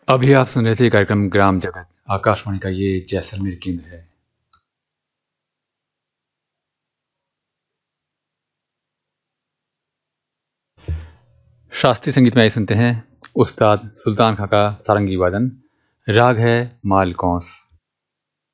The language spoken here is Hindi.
अभी आप सुन रहे थे कार्यक्रम ग्राम जगत। आकाशवाणी का ये जैसलमेर केंद्र है। शास्त्रीय संगीत में आइए सुनते हैं उस्ताद सुल्तान खां का सारंगी वादन। राग है मालकौंस।